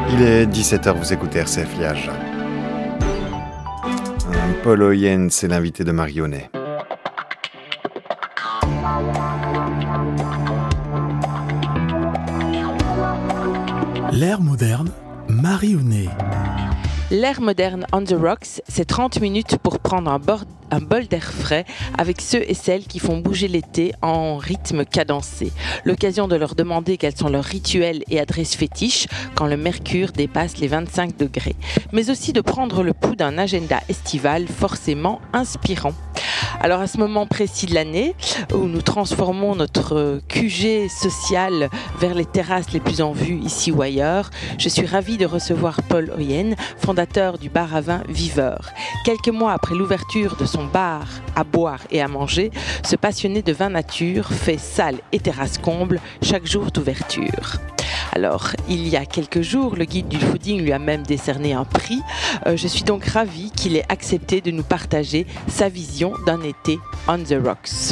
Il est 17h, vous écoutez RCF Liège. Paul Oyen, c'est l'invité de Marionnet. L'ère moderne, Marionnet. L'ère moderne on the rocks, c'est 30 minutes pour prendre un bol d'air frais avec ceux et celles qui font bouger l'été en rythme cadencé. L'occasion de leur demander quels sont leurs rituels et adresses fétiches quand le mercure dépasse les 25 degrés. Mais aussi de prendre le pouls d'un agenda estival forcément inspirant. Alors à ce moment précis de l'année, où nous transformons notre QG social vers les terrasses les plus en vue ici ou ailleurs, je suis ravie de recevoir Paul Oyen, fondateur du bar à vin Viveur. Quelques mois après l'ouverture de son bar à boire et à manger, ce passionné de vin nature fait salle et terrasse comble chaque jour d'ouverture. Alors, il y a quelques jours, le guide du fooding lui a même décerné un prix. Je suis donc ravie qu'il ait accepté de nous partager sa vision d'un été on the rocks.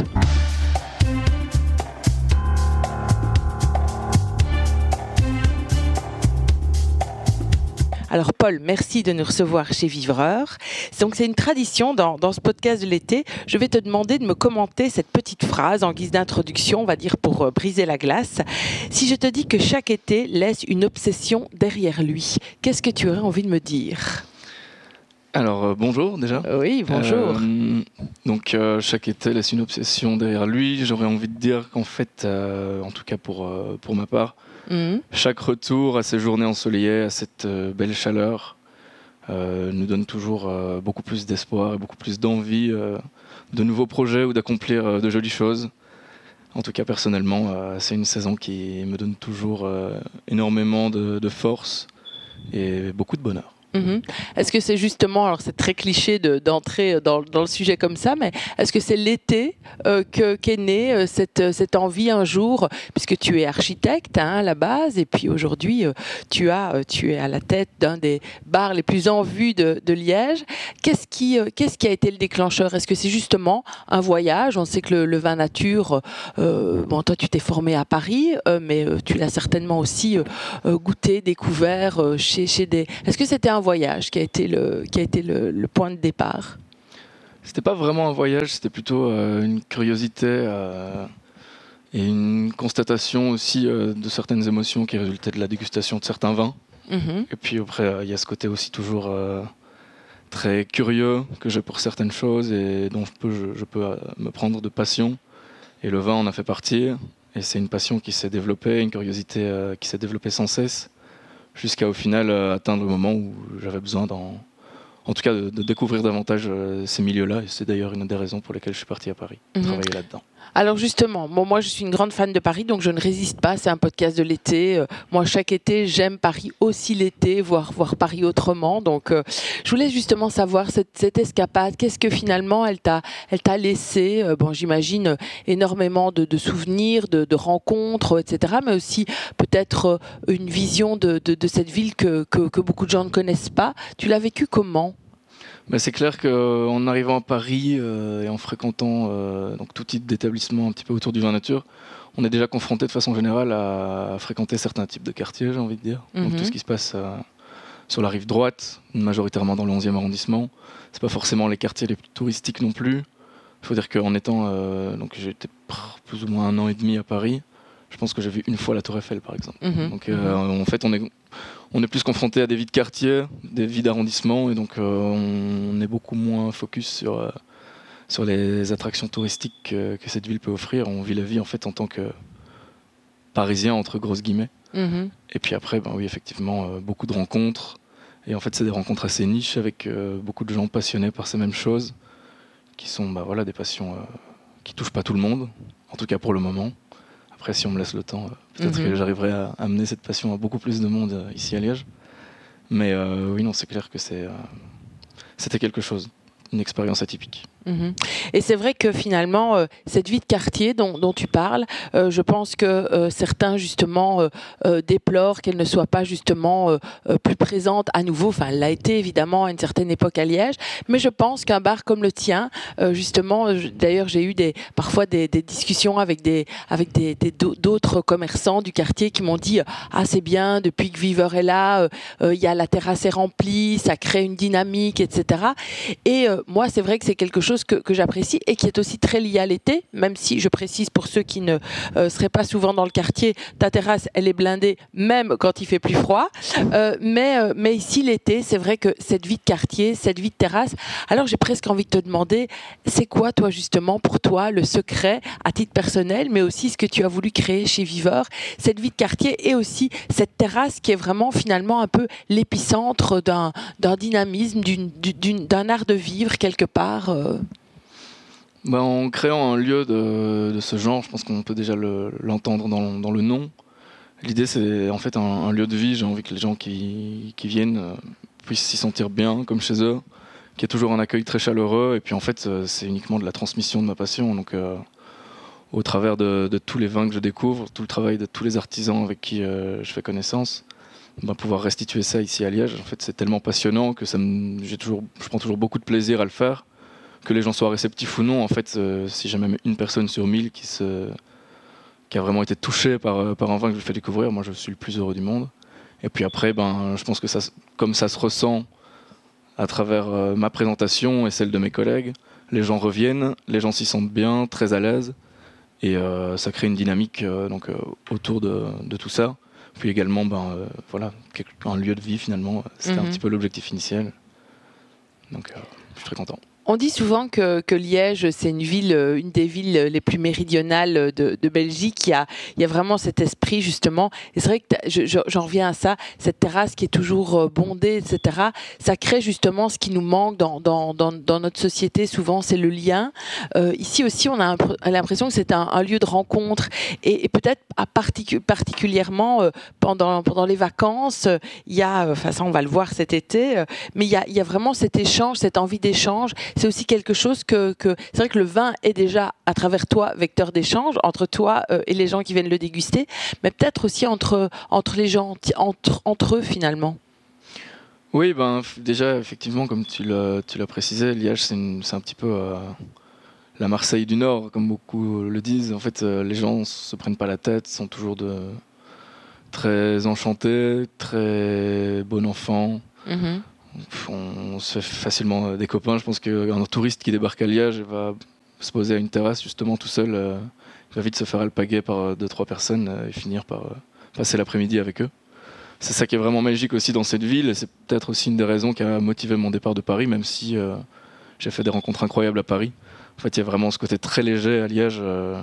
Alors Paul, merci de nous recevoir chez Viveur. Donc c'est une tradition dans ce podcast de l'été. Je vais te demander de me commenter cette petite phrase en guise d'introduction, on va dire pour briser la glace. Si je te dis que chaque été laisse une obsession derrière lui, qu'est-ce que tu aurais envie de me dire ? Alors bonjour déjà. Oui, bonjour. Donc chaque été laisse une obsession derrière lui. J'aurais envie de dire qu'en fait, en tout cas pour ma part, chaque retour à ces journées ensoleillées, à cette belle chaleur, nous donne toujours beaucoup plus d'espoir et beaucoup plus d'envie de nouveaux projets ou d'accomplir de jolies choses. En tout cas, personnellement, c'est une saison qui me donne toujours énormément de force et beaucoup de bonheur. Est-ce que c'est justement, alors c'est très cliché d'entrer dans le sujet comme ça, mais est-ce que c'est l'été qu'est née cette envie un jour, puisque tu es architecte à la base, et puis aujourd'hui tu es à la tête d'un des bars les plus en vue de Liège. Qu'est-ce qui a été le déclencheur ? Est-ce que c'est justement un voyage ? On sait que le vin nature, toi tu t'es formé à Paris, mais tu l'as certainement aussi goûté, découvert chez des... Est-ce que c'était un voyage qui a été le point de départ ? C'était pas vraiment un voyage, c'était plutôt une curiosité et une constatation aussi de certaines émotions qui résultaient de la dégustation de certains vins. Et puis après, il y a ce côté aussi toujours très curieux que j'ai pour certaines choses et dont je peux me prendre de passion. Et le vin en a fait partie. Et c'est une passion qui s'est développée, une curiosité qui s'est développée sans cesse, jusqu'à au final atteindre le moment où j'avais besoin en tout cas de découvrir davantage ces milieux-là. Et c'est d'ailleurs une des raisons pour lesquelles je suis parti à Paris, travailler là-dedans. Alors justement, moi je suis une grande fan de Paris, donc je ne résiste pas, c'est un podcast de l'été. Moi chaque été, j'aime Paris aussi l'été, voir Paris autrement. Donc je voulais justement savoir cette escapade, qu'est-ce que finalement elle t'a laissé, j'imagine énormément de souvenirs, de rencontres, etc. Mais aussi peut-être une vision de cette ville que beaucoup de gens ne connaissent pas. Tu l'as vécu comment ? C'est clair qu'en arrivant à Paris et en fréquentant donc tout type d'établissement un petit peu autour du vin nature, on est déjà confronté de façon générale à fréquenter certains types de quartiers, j'ai envie de dire. Donc tout ce qui se passe sur la rive droite, majoritairement dans le 11e arrondissement, c'est pas forcément les quartiers les plus touristiques non plus. Il faut dire qu'en étant, donc j'ai été plus ou moins 1 an et demi à Paris, je pense que j'ai vu une fois la Tour Eiffel par exemple. Donc en fait on est plus confronté à des vies de quartier, des vies d'arrondissement, et donc on est beaucoup moins focus sur les attractions touristiques que cette ville peut offrir. On vit la vie en fait en tant que Parisien entre grosses guillemets. Et puis après, oui effectivement, beaucoup de rencontres. Et en fait c'est des rencontres assez niches avec beaucoup de gens passionnés par ces mêmes choses, qui sont des passions qui touchent pas tout le monde, en tout cas pour le moment. Après, si on me laisse le temps, peut-être que j'arriverai à amener cette passion à beaucoup plus de monde ici à Liège. Mais oui, non, c'est clair que c'était quelque chose. une expérience atypique. Et c'est vrai que finalement, cette vie de quartier dont tu parles, je pense que certains justement déplorent qu'elle ne soit pas justement plus présente à nouveau. Enfin, elle l'a été évidemment à une certaine époque à Liège, mais je pense qu'un bar comme le tien, justement, d'ailleurs j'ai eu parfois des discussions avec d'autres commerçants du quartier qui m'ont dit ah c'est bien, depuis que Viveur est là, il y a la terrasse est remplie, ça crée une dynamique, etc. Et moi c'est vrai que c'est quelque chose que j'apprécie et qui est aussi très lié à l'été, même si je précise pour ceux qui ne seraient pas souvent dans le quartier, ta terrasse elle est blindée même quand il fait plus froid, mais ici l'été c'est vrai que cette vie de quartier, cette vie de terrasse, alors j'ai presque envie de te demander c'est quoi toi justement pour toi le secret à titre personnel mais aussi ce que tu as voulu créer chez Viveur, cette vie de quartier et aussi cette terrasse qui est vraiment finalement un peu l'épicentre d'un dynamisme, d'un art de vivre quelque part. En créant un lieu de ce genre, je pense qu'on peut déjà l'entendre dans le nom. L'idée, c'est en fait un lieu de vie. J'ai envie que les gens qui viennent puissent s'y sentir bien, comme chez eux, qu'il y ait toujours un accueil très chaleureux. Et puis en fait, c'est uniquement de la transmission de ma passion. Donc, au travers de tous les vins que je découvre, tout le travail de tous les artisans avec qui je fais connaissance, pouvoir restituer ça ici à Liège, en fait, c'est tellement passionnant que je prends toujours beaucoup de plaisir à le faire. Que les gens soient réceptifs ou non, en fait, si j'ai même une personne sur 1000 qui a vraiment été touchée par un vin que je lui fais découvrir, moi je suis le plus heureux du monde. Et puis après, je pense que comme ça se ressent à travers ma présentation et celle de mes collègues, les gens reviennent, les gens s'y sentent bien, très à l'aise, et ça crée une dynamique autour de tout ça. Puis également, un lieu de vie finalement, c'était un petit peu l'objectif initial. Donc je suis très content. On dit souvent que Liège, c'est une des villes les plus méridionales de Belgique. Il y a vraiment cet esprit, justement. Et c'est vrai que j'en reviens à ça, cette terrasse qui est toujours bondée, etc. Ça crée justement ce qui nous manque dans notre société. Souvent, c'est le lien. Ici aussi, on a l'impression que c'est un lieu de rencontre. Et peut-être particulièrement pendant les vacances, il y a, ça on va le voir cet été, mais il y a vraiment cet échange, cette envie d'échange. C'est aussi quelque chose c'est vrai que le vin est déjà à travers toi vecteur d'échange entre toi et les gens qui viennent le déguster, mais peut-être aussi entre les gens, entre eux finalement. Oui, déjà effectivement comme tu l'as précisé, Liège c'est un petit peu la Marseille du Nord comme beaucoup le disent. En fait, les gens se prennent pas la tête, sont toujours très enchantés, très bon enfant. On se fait facilement des copains. Je pense qu'un touriste qui débarque à Liège va se poser à une terrasse justement tout seul, il va vite se faire alpaguer par 2-3 personnes et finir par passer l'après-midi avec eux. C'est ça qui est vraiment magique aussi dans cette ville, et c'est peut-être aussi une des raisons qui a motivé mon départ de Paris, même si j'ai fait des rencontres incroyables à Paris. En fait, il y a vraiment ce côté très léger à Liège,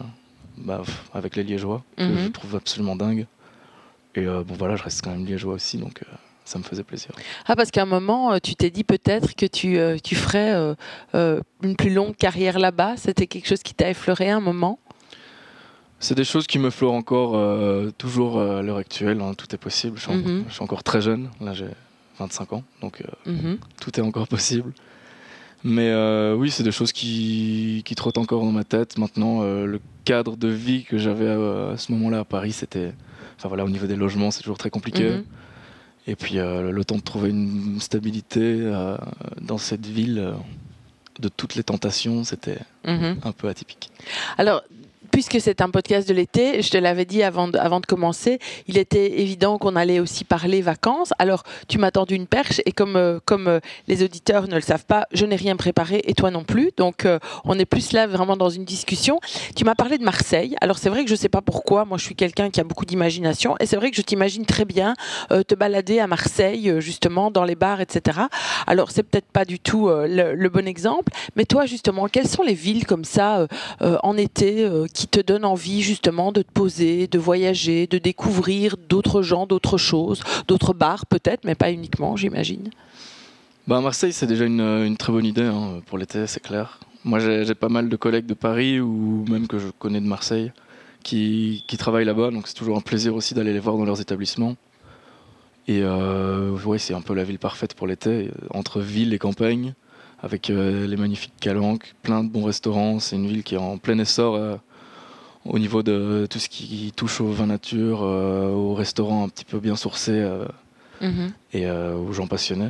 avec les Liégeois, que je trouve absolument dingue. Et je reste quand même Liégeois aussi, donc ça me faisait plaisir. Ah, parce qu'à un moment, tu t'es dit peut-être que tu ferais une plus longue carrière là-bas. C'était quelque chose qui t'a effleuré à un moment? C'est des choses qui me fleurent encore toujours à l'heure actuelle. Hein, tout est possible. Je suis encore très jeune. Là, j'ai 25 ans, donc tout est encore possible. Mais oui, c'est des choses qui trottent encore dans ma tête. Maintenant, le cadre de vie que j'avais à ce moment-là à Paris, c'était... au niveau des logements, c'est toujours très compliqué. Et puis le temps de trouver une stabilité dans cette ville de toutes les tentations, c'était un peu atypique. Alors, puisque c'est un podcast de l'été, je te l'avais dit avant de commencer, il était évident qu'on allait aussi parler vacances. Alors, tu m'as tendu une perche et comme les auditeurs ne le savent pas, je n'ai rien préparé et toi non plus. Donc, on est plus là vraiment dans une discussion. Tu m'as parlé de Marseille. Alors, c'est vrai que je ne sais pas pourquoi. Moi, je suis quelqu'un qui a beaucoup d'imagination et c'est vrai que je t'imagine très bien te balader à Marseille, justement, dans les bars, etc. Alors, c'est peut-être pas du tout le bon exemple. Mais toi, justement, quelles sont les villes comme ça en été qui te donne envie justement de te poser, de voyager, de découvrir d'autres gens, d'autres choses, d'autres bars peut-être, mais pas uniquement, j'imagine? Marseille, c'est déjà une très bonne idée pour l'été, c'est clair. Moi, j'ai pas mal de collègues de Paris ou même que je connais de Marseille qui travaillent là-bas, donc c'est toujours un plaisir aussi d'aller les voir dans leurs établissements. Et c'est un peu la ville parfaite pour l'été, entre ville et campagne, avec les magnifiques calanques, plein de bons restaurants. C'est une ville qui est en plein essor au niveau de tout ce qui touche au vin nature, aux restaurants un petit peu bien sourcés et aux gens passionnés.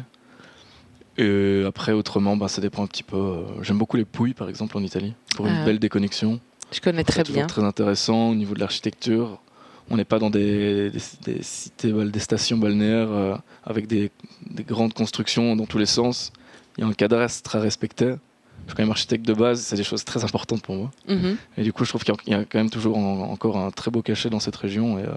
Et après, autrement, ça dépend un petit peu. J'aime beaucoup les Pouilles, par exemple, en Italie, pour une belle déconnexion. Je connais très bien. C'est très intéressant au niveau de l'architecture. On n'est pas dans des cités, des stations balnéaires avec des grandes constructions dans tous les sens. Il y a un cadastre à respecter. Je suis quand même architecte de base, c'est des choses très importantes pour moi. Et du coup, je trouve qu'il y a quand même toujours encore un très beau cachet dans cette région. Et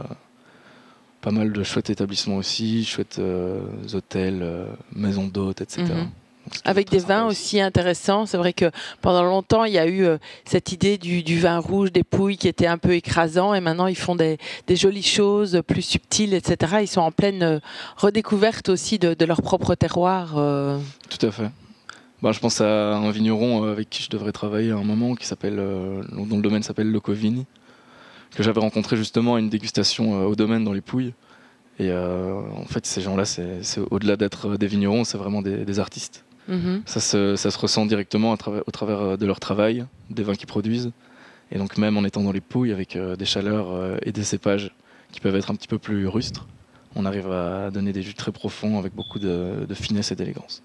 pas mal de chouettes établissements aussi, chouettes hôtels, maisons d'hôtes, etc. Avec des vins aussi intéressants. C'est vrai que pendant longtemps, il y a eu cette idée du vin rouge, des Pouilles qui était un peu écrasant. Et maintenant, ils font des jolies choses plus subtiles, etc. Ils sont en pleine redécouverte aussi de leur propre terroir. Tout à fait. Je pense à un vigneron avec qui je devrais travailler à un moment, dont le domaine s'appelle Locovini, que j'avais rencontré justement à une dégustation au domaine dans les Pouilles. Et en fait, ces gens-là, c'est au-delà d'être des vignerons, c'est vraiment des artistes. Ça se ressent directement au travers de leur travail, des vins qu'ils produisent. Et donc même en étant dans les Pouilles, avec des chaleurs et des cépages qui peuvent être un petit peu plus rustres, on arrive à donner des jus très profonds avec beaucoup de finesse et d'élégance.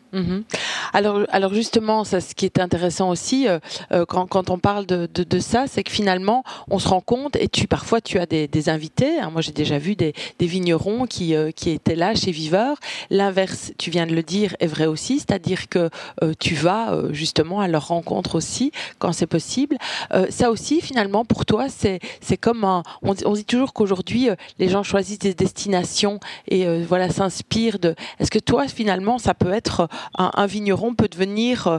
Alors justement, ça, ce qui est intéressant aussi, quand on parle de ça, c'est que finalement, on se rend compte, et parfois tu as des invités, hein, moi j'ai déjà vu des vignerons qui étaient là chez Viveur. L'inverse, tu viens de le dire, est vrai aussi, c'est-à-dire que tu vas justement à leur rencontre aussi, quand c'est possible. Ça aussi, finalement, pour toi, c'est comme on dit toujours qu'aujourd'hui, les gens choisissent des destinations et s'inspirent de... Est-ce que toi, finalement, ça peut être un vigneron peut devenir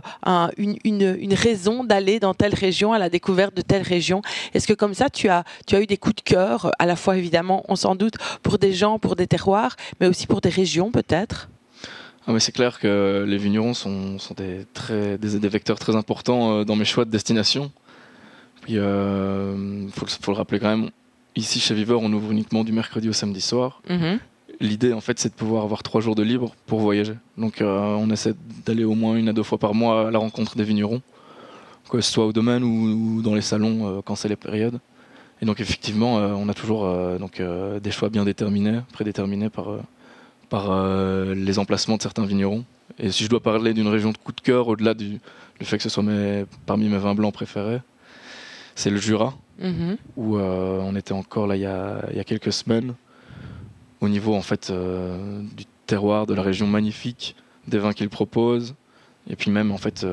une raison d'aller dans telle région, à la découverte de telle région? Est-ce que comme ça, tu as eu des coups de cœur, à la fois évidemment, on s'en doute, pour des gens, pour des terroirs, mais aussi pour des régions peut-être? Mais c'est clair que les vignerons sont des vecteurs très importants dans mes choix de destination. Puis faut le rappeler quand même, ici chez Viveur, on ouvre uniquement du mercredi au samedi soir. L'idée, en fait, c'est de pouvoir avoir 3 jours de libre pour voyager. Donc, on essaie d'aller au moins 1 à 2 fois par mois à la rencontre des vignerons, que ce soit au domaine ou dans les salons quand c'est les périodes. Et donc, effectivement, on a toujours des choix bien prédéterminés par les emplacements de certains vignerons. Et si je dois parler d'une région de coup de cœur, au-delà du fait que ce soit parmi mes vins blancs préférés, c'est le Jura, où on était encore là il y a quelques semaines. Au niveau en fait du terroir, de la région magnifique, des vins qu'ils proposent, et puis même en fait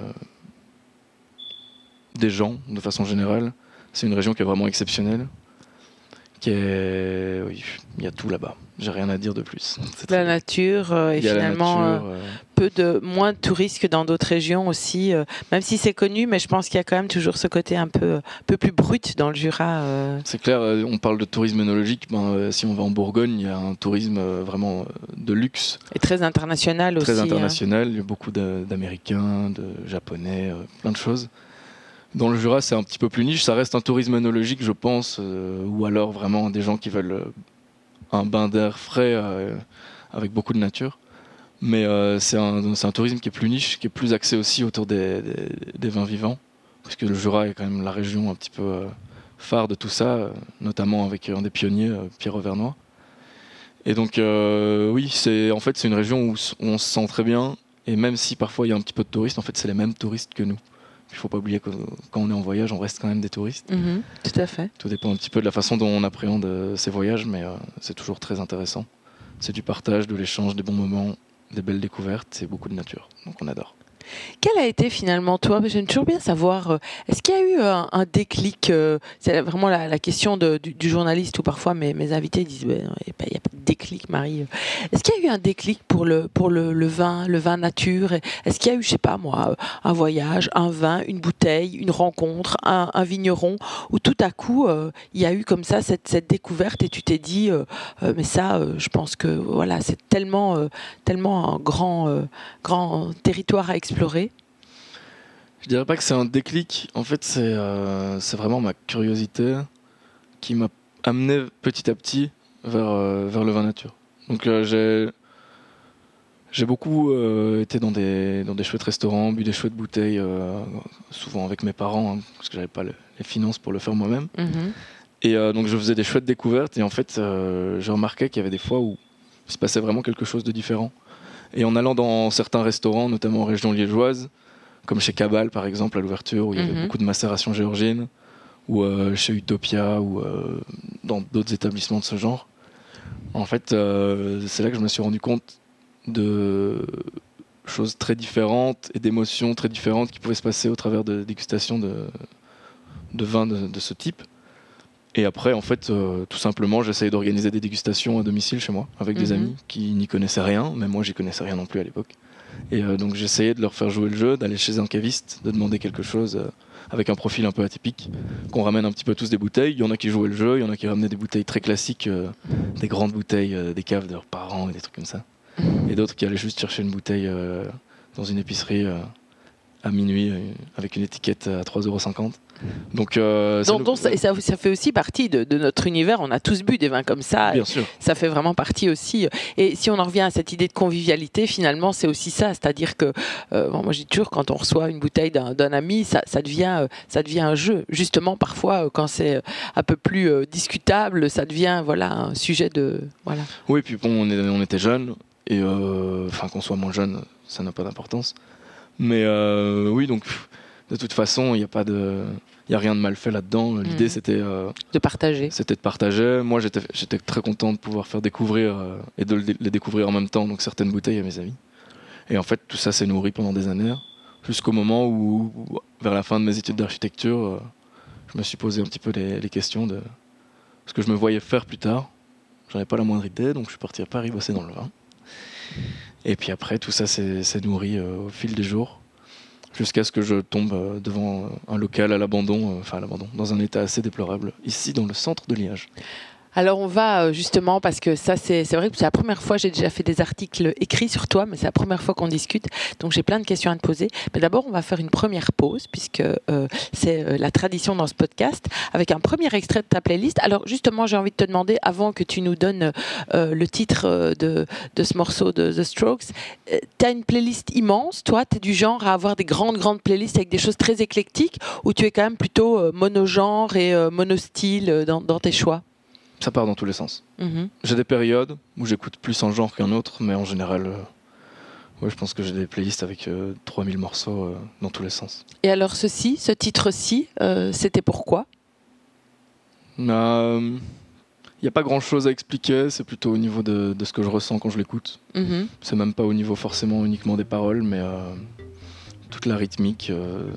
des gens de façon générale. C'est une région qui est vraiment exceptionnelle. Oui, il y a tout là-bas. J'ai rien à dire de plus. La nature et finalement moins de touristes que dans d'autres régions aussi. Même si c'est connu, mais je pense qu'il y a quand même toujours ce côté un peu plus brut dans le Jura. C'est clair. On parle de tourisme œnologique. Si on va en Bourgogne, il y a un tourisme vraiment de luxe et très international aussi. Très international. Il y a beaucoup d'Américains, de Japonais, plein de choses. Dans le Jura, c'est un petit peu plus niche. Ça reste un tourisme œnologique, je pense, ou alors vraiment des gens qui veulent un bain d'air frais avec beaucoup de nature. Mais c'est un tourisme qui est plus niche, qui est plus axé aussi autour des vins vivants, parce que le Jura est quand même la région un petit peu phare de tout ça, notamment avec un des pionniers, Pierre Auvernois. Et donc oui, c'est une région où on se sent très bien, et même si parfois il y a un petit peu de touristes, en fait c'est les mêmes touristes que nous. Il ne faut pas oublier que quand on est en voyage, on reste quand même des touristes. Tout à fait. Tout dépend un petit peu de la façon dont on appréhende ces voyages, mais c'est toujours très intéressant. C'est du partage, de l'échange, des bons moments, des belles découvertes, c'est beaucoup de nature. Donc on adore. Quel a été finalement, toi, j'aime toujours bien savoir, est-ce qu'il y a eu un déclic c'est vraiment la question du journaliste où parfois mes invités disent il n'y a pas de déclic, Marie. Est-ce qu'il y a eu un déclic pour le vin nature? Est-ce qu'il y a eu, je sais pas moi, un voyage, un vin, une bouteille, une rencontre, un vigneron, où tout à coup il y a eu comme ça cette découverte et tu t'es dit mais ça, je pense que voilà, c'est tellement un grand territoire à explorer. Je dirais pas que c'est un déclic, en fait c'est vraiment ma curiosité qui m'a amené petit à petit vers le vin nature. Donc J'ai beaucoup été dans des chouettes restaurants, bu des chouettes bouteilles, souvent avec mes parents, parce que j'avais pas les finances pour le faire moi-même. Et donc je faisais des chouettes découvertes, et en fait je remarquais qu'il y avait des fois où il se passait vraiment quelque chose de différent. Et en allant dans certains restaurants, notamment en région liégeoise, comme chez Cabal par exemple à l'ouverture, où il y avait beaucoup de macération géorgienne, ou chez Utopia, ou dans d'autres établissements de ce genre, en fait c'est là que je me suis rendu compte de choses très différentes et d'émotions très différentes qui pouvaient se passer au travers de dégustations de vins de ce type. Et après, en fait, tout simplement, j'essayais d'organiser des dégustations à domicile chez moi, avec des amis qui n'y connaissaient rien, mais moi j'y connaissais rien non plus à l'époque. Et donc j'essayais de leur faire jouer le jeu, d'aller chez un caviste, de demander quelque chose avec un profil un peu atypique, qu'on ramène un petit peu tous des bouteilles. Il y en a qui jouaient le jeu, il y en a qui ramenaient des bouteilles très classiques, des grandes bouteilles, des caves de leurs parents et des trucs comme ça. Et d'autres qui allaient juste chercher une bouteille dans une épicerie à minuit avec une étiquette à 3,50 €. Donc, ça fait aussi partie de notre univers. On a tous bu des vins comme ça. Bien sûr. Ça fait vraiment partie aussi. Et si on en revient à cette idée de convivialité, finalement, c'est aussi ça. C'est-à-dire que, moi, je dis toujours, quand on reçoit une bouteille d'un ami, ça devient un jeu. Justement, parfois, quand c'est un peu plus discutable, ça devient un sujet de... Voilà. Oui, puis bon, on était jeunes. Et qu'on soit moins jeune, ça n'a pas d'importance. Mais oui, donc de toute façon, il n'y a rien de mal fait là-dedans. L'idée, c'était de partager. C'était de partager. Moi, j'étais très content de pouvoir faire découvrir et de les découvrir en même temps, donc certaines bouteilles à mes amis. Et en fait, tout ça s'est nourri pendant des années, jusqu'au moment où, vers la fin de mes études d'architecture, je me suis posé un petit peu les questions de ce que je me voyais faire plus tard. J'en avais pas la moindre idée, donc je suis parti à Paris bosser dans le vin. Et puis après, tout ça s'est nourri au fil des jours, jusqu'à ce que je tombe devant un local à l'abandon, dans un état assez déplorable, ici dans le centre de Liège. Alors on va justement, parce que ça c'est vrai que c'est la première fois, j'ai déjà fait des articles écrits sur toi, mais c'est la première fois qu'on discute, donc j'ai plein de questions à te poser. Mais d'abord on va faire une première pause, puisque c'est la tradition dans ce podcast, avec un premier extrait de ta playlist. Alors justement, j'ai envie de te demander, avant que tu nous donnes le titre de ce morceau de The Strokes, tu as une playlist immense, toi, tu es du genre à avoir des grandes playlists avec des choses très éclectiques, ou tu es quand même plutôt monogenre et monostyle dans tes choix? Ça part dans tous les sens. J'ai des périodes où j'écoute plus un genre qu'un autre, mais en général, je pense que j'ai des playlists avec 3000 morceaux dans tous les sens. Et alors ce titre-ci, c'était pourquoi ? Il n'y a pas grand-chose à expliquer, c'est plutôt au niveau de ce que je ressens quand je l'écoute. C'est même pas au niveau forcément uniquement des paroles, mais toute la rythmique,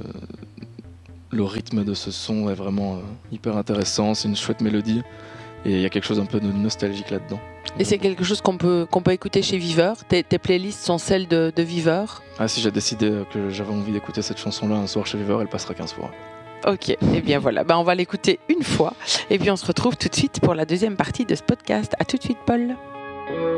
le rythme de ce son est vraiment hyper intéressant, c'est une chouette mélodie. Et il y a quelque chose un peu de nostalgique là-dedans. Et c'est quelque chose qu'on peut écouter chez Viveur. Tes playlists sont celles de Viveur. Ah, si j'ai décidé que j'avais envie d'écouter cette chanson-là un soir chez Viveur, elle passera 15 fois. Ok, et bien voilà, on va l'écouter une fois. Et puis on se retrouve tout de suite pour la deuxième partie de ce podcast. À tout de suite, Paul.